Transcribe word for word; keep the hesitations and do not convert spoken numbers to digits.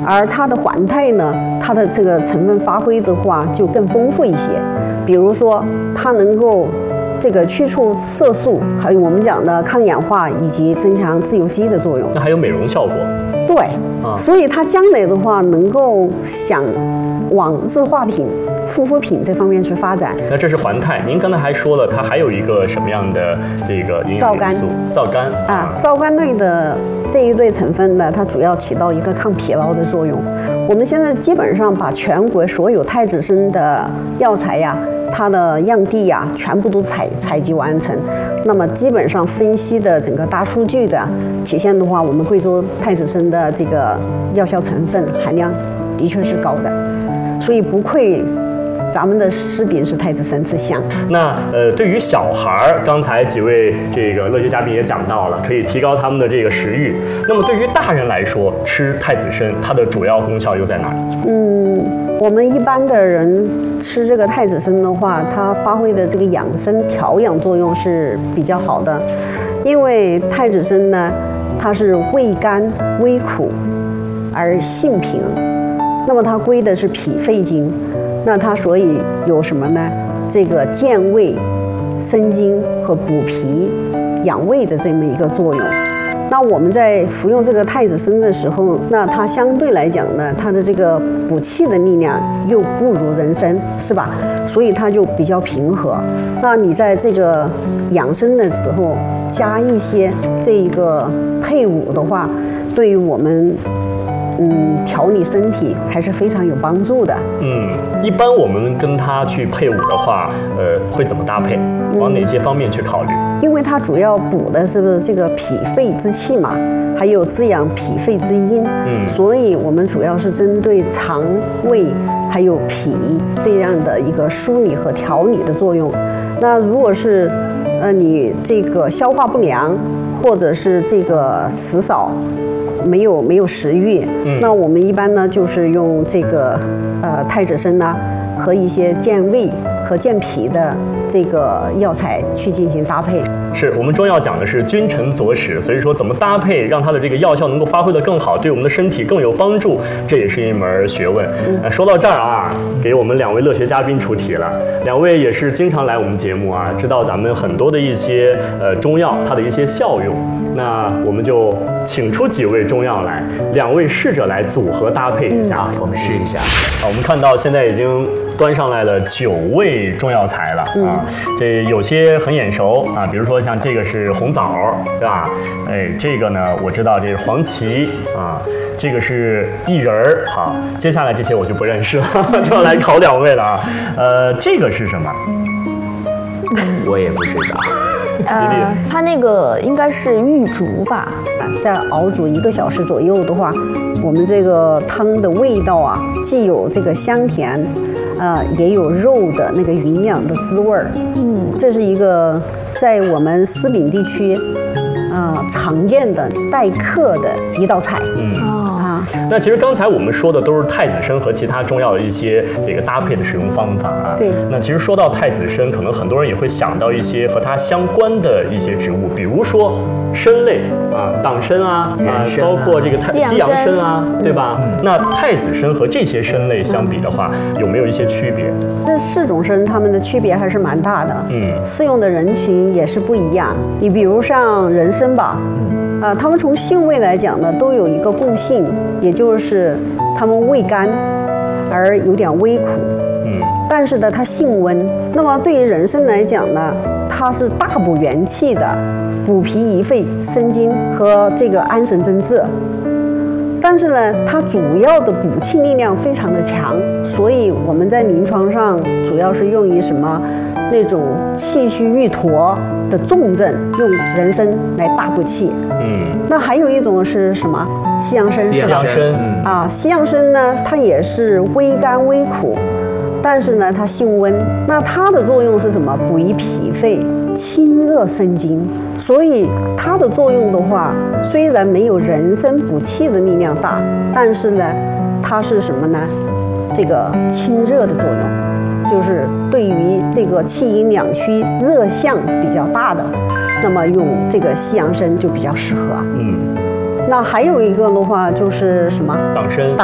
而它的环肽呢，它的这个成分发挥的话就更丰富一些。比如说，它能够这个去除色素，还有我们讲的抗氧化以及增强自由基的作用。 那还有美容效果。 对， 啊、 所以它将来的话能够想往日化品、护肤品这方面去发展。 那这是环肽，您刚才还说了，它还有一个什么样的这个营养元素？皂苷啊，皂苷类的这一类成分呢，它主要起到一个抗疲劳的作用。我们现在基本上把全国所有太子参的药材呀，它的样地呀，全部都采采集完成。那么基本上分析的整个大数据的体现的话，我们贵州太子参的这个药效成分含量的确是高的，所以不愧咱们的食品是太子参之乡。 那呃，对于小孩儿，刚才几位这个乐学嘉宾也讲到了，可以提高他们的这个食欲。那么对于大人来说，吃太子参它的主要功效又在哪儿？ 嗯，我们一般的人吃这个太子参的话，它发挥的这个养生调养作用是比较好的，因为太子参呢，它是味甘微苦而性平，那么它归的是脾肺经。那它所以有什么呢？这个健胃、生津和补脾、养胃的这么一个作用。那我们在服用这个太子参的时候，那它相对来讲呢，它的这个补气的力量又不如人参，是吧？所以它就比较平和。那你在这个养生的时候加一些这个配伍的话，对于我们嗯，调理身体还是非常有帮助的。 嗯，一般我们跟它去配伍的话，呃，会怎么搭配？往哪些方面去考虑？ 嗯、因为它主要补的是不是这个脾肺之气嘛，还有滋养脾肺之阴。嗯，所以我们主要是针对肠胃还有脾这样的一个梳理和调理的作用。那如果是呃你这个消化不良，或者是这个食少。没有没有食欲，嗯、那我们一般呢就是用这个呃太子参呢和一些健胃和健脾的这个药材去进行搭配。 是我们中药讲的是君臣佐使，所以说怎么搭配让它的这个药效能够发挥得更好，对我们的身体更有帮助，这也是一门学问。嗯、呃，说到这儿啊，给我们两位乐学嘉宾出题了。两位也是经常来我们节目啊，知道咱们很多的一些呃中药它的一些效用。那我们就请出几位中药来，两位试着来组合搭配一下， 嗯、我们试一下。 好，我们看到现在已经端上来了九味中药材了啊，这有些很眼熟啊，比如说像这个是红枣，是吧？哎，这个呢我知道这是黄芪啊，这个是薏仁儿。好，接下来这些我就不认识了，就要来考两位了啊。呃，这个是什么？ 我也不知道。 呃，它那个应该是玉竹吧？ 在熬煮一个小时左右的话，我们这个汤的味道啊，既有这个香甜，呃，也有肉的那个营养的滋味儿。嗯，这是一个在我们思敏地区，呃，常见的待客的一道菜。嗯。 那其实刚才我们说的都是太子参和其他中药的一些这个搭配的使用方法啊。 对。 那其实说到太子参，可能很多人也会想到一些和它相关的一些植物，比如说参类啊，党参啊，啊，包括这个太西洋参啊，对吧？嗯、那太子参和这些参类相比的话，嗯、有没有一些区别？ 这四种参它们的区别还是蛮大的。嗯。适用的人群也是不一样。你比如像人参吧。嗯。啊，它们从性味来讲呢，都有一个共性，也就是它们味甘，而有点微苦。嗯，但是呢，它性温。那么对于人参来讲呢，它是大补元气的，补脾益肺、生津和这个安神镇志。但是呢，它主要的补气力量非常的强，所以我们在临床上主要是用于什么？那种气虚郁坨的重症，用人参来大补气。嗯，那还有一种是什么？西洋参是吧？ 西洋参啊，西洋参呢，它也是微甘微苦，但是呢，它性温。那它的作用是什么？补益脾肺，清热生津。所以它的作用的话，虽然没有人参补气的力量大，但是呢，它是什么呢？这个清热的作用。就是对于这个气阴两虚、热象比较大的，那么用这个西洋参就比较适合。嗯，那还有一个的话就是什么？ 党参。 党